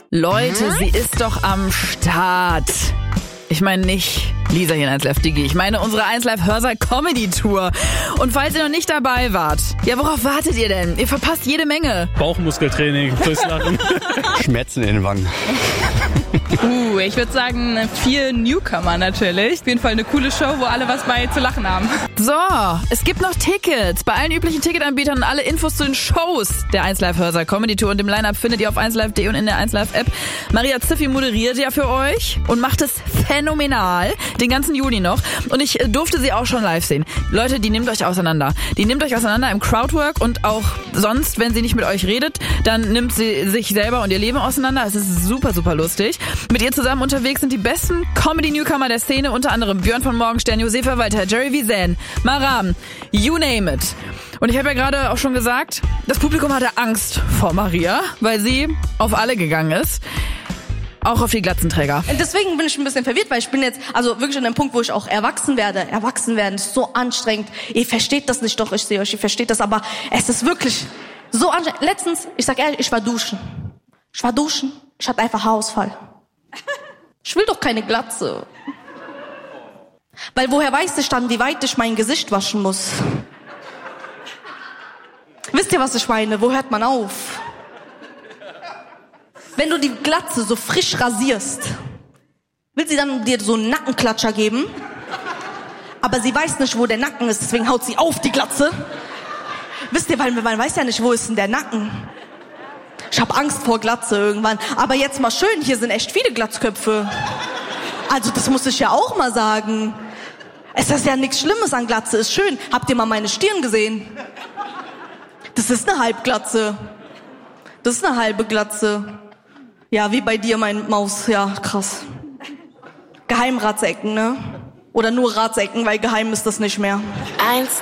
Leute, sie ist doch am Start. Ich meine nicht Lisa hier in 1Live.de. Ich meine unsere 1Live Hörsaal Comedy Tour. Und falls ihr noch nicht dabei wart, ja, worauf wartet ihr denn? Ihr verpasst jede Menge. Bauchmuskeltraining durchs Lachen. Schmerzen in den Wangen. Ich würde sagen, 4 Newcomer natürlich. Auf jeden Fall eine coole Show, wo alle was bei zu lachen haben. So, es gibt noch Tickets bei allen üblichen Ticketanbietern und alle Infos zu den Shows der 1Live Hörsaal Comedy Tour und dem Line-Up findet ihr auf 1Live.de und in der 1Live App. Maria Ziffi moderiert ja für euch und macht es phänomenal, den ganzen Juni noch. Und ich durfte sie auch schon live sehen. Leute, die nehmt euch auseinander. Die nehmt euch auseinander im Crowdwork und auch sonst, wenn sie nicht mit euch redet, dann nimmt sie sich selber und ihr Leben auseinander. Es ist super, super lustig. Mit ihr zusammen unterwegs sind die besten Comedy-Newcomer der Szene, unter anderem Björn von Morgenstern, Josefa Walter, Jerry Wiesen, Maram, you name it. Und ich habe ja gerade auch schon gesagt, das Publikum hatte Angst vor Maria, weil sie auf alle gegangen ist. Auch auf die Glatzenträger. Und deswegen bin ich ein bisschen verwirrt, weil ich bin jetzt also wirklich an dem Punkt, wo ich auch erwachsen werde. Erwachsen werden ist so anstrengend. Ihr versteht das nicht, doch, ich sehe euch, ihr versteht das, aber es ist wirklich so anstrengend. Letztens, ich sag ehrlich, ich war duschen. Ich hatte einfach Haarausfall. Ich will doch keine Glatze. Weil woher weiß ich dann, wie weit ich mein Gesicht waschen muss? Wisst ihr, was ich meine? Wo hört man auf? Wenn du die Glatze so frisch rasierst, will sie dann dir so einen Nackenklatscher geben, aber sie weiß nicht, wo der Nacken ist, deswegen haut sie auf die Glatze. Wisst ihr, weil man weiß ja nicht, wo ist denn der Nacken? Ich hab Angst vor Glatze irgendwann. Aber jetzt mal schön, hier sind echt viele Glatzköpfe. Also das muss ich ja auch mal sagen. Es ist ja nichts Schlimmes an Glatze, ist schön. Habt ihr mal meine Stirn gesehen? Das ist eine Halbglatze. Das ist eine halbe Glatze. Ja, wie bei dir, mein Maus. Ja, krass. Geheimratsecken, ne? Oder nur Ratsecken, weil geheim ist das nicht mehr. 1